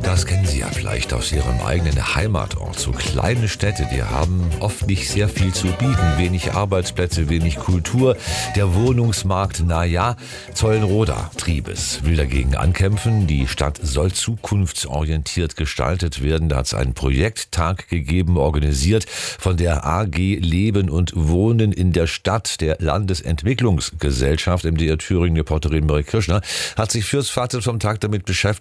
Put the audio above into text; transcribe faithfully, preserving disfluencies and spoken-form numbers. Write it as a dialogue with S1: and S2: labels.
S1: Das kennen Sie ja vielleicht aus Ihrem eigenen Heimatort. So kleine Städte, die haben oft nicht sehr viel zu bieten. Wenig Arbeitsplätze, wenig Kultur. Der Wohnungsmarkt, na ja, Zeulenroda, Triebes, will dagegen ankämpfen. Die Stadt soll zukunftsorientiert gestaltet werden. Da hat es einen Projekttag gegeben, organisiert von der A G Leben und Wohnen in der Stadt, der Landesentwicklungsgesellschaft. M D R Thüringen Reporterin Marie Kirschner hat sich fürs Fazit vom Tag damit beschäftigt.